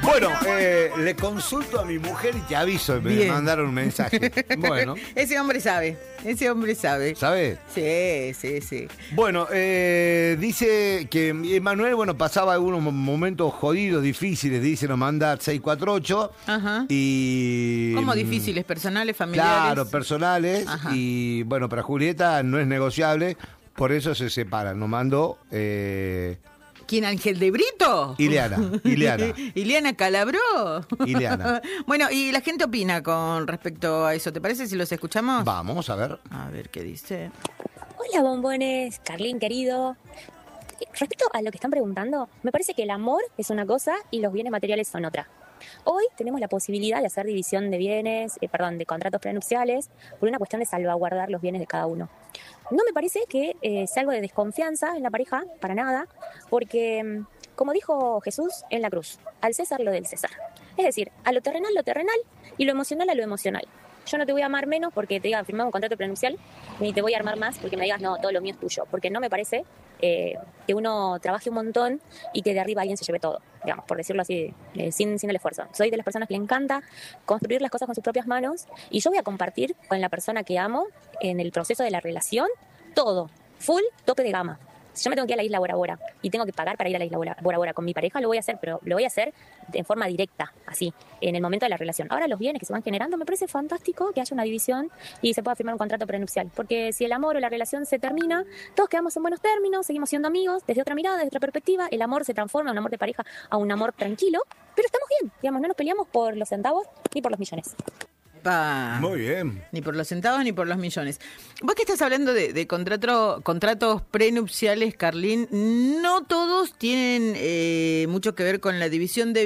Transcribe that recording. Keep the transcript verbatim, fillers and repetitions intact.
Bueno, eh, le consulto a mi mujer y te aviso. Me Bien. mandaron un mensaje. Bueno. Ese hombre sabe. Ese hombre sabe. ¿Sabes? Sí, sí, sí. Bueno, eh, dice que Emanuel, bueno, pasaba algunos momentos jodidos, difíciles, dice, nos manda seis cuatro ocho. Ajá. Y... ¿Cómo difíciles? ¿Personales, familiares? Claro, personales. Ajá. Y bueno, para Julieta no es negociable, por eso se separan. Nos mandó... Eh, ¿Quién, Ángel de Brito? Ileana, Ileana. Ileana Calabró. Ileana. Bueno, y la gente opina con respecto a eso. ¿Te parece si los escuchamos? Vamos a ver. A ver qué dice. Hola bombones, Carlín querido. Respecto a lo que están preguntando, me parece que el amor es una cosa y los bienes materiales son otra. Hoy tenemos la posibilidad de hacer división de bienes, eh, perdón, de contratos prenupciales por una cuestión de salvaguardar los bienes de cada uno. No me parece que eh, sea algo de desconfianza en la pareja, para nada, porque, como dijo Jesús en la cruz, al César lo del César. Es decir, a lo terrenal lo terrenal y lo emocional a lo emocional. Yo no te voy a amar menos porque te diga firmar un contrato prenupcial, ni te voy a armar más porque me digas, no, todo lo mío es tuyo. Porque no me parece eh, que uno trabaje un montón y que de arriba alguien se lleve todo, digamos, por decirlo así, eh, sin, sin el esfuerzo. Soy de las personas que le encanta construir las cosas con sus propias manos y yo voy a compartir con la persona que amo en el proceso de la relación todo, full, tope de gama. Si yo me tengo que ir a la isla Bora Bora y tengo que pagar para ir a la isla Bora Bora con mi pareja, lo voy a hacer, pero lo voy a hacer en forma directa, así, en el momento de la relación. Ahora los bienes que se van generando, me parece fantástico que haya una división y se pueda firmar un contrato prenupcial, porque si el amor o la relación se termina, todos quedamos en buenos términos, seguimos siendo amigos, desde otra mirada, desde otra perspectiva, el amor se transforma de un amor de pareja a un amor tranquilo, pero estamos bien, digamos, no nos peleamos por los centavos ni por los millones. Pa. Muy bien. Ni por los centavos ni por los millones. Vos que estás hablando de, de contrato, contratos prenupciales, Carlín, no todos tienen eh, mucho que ver con la división de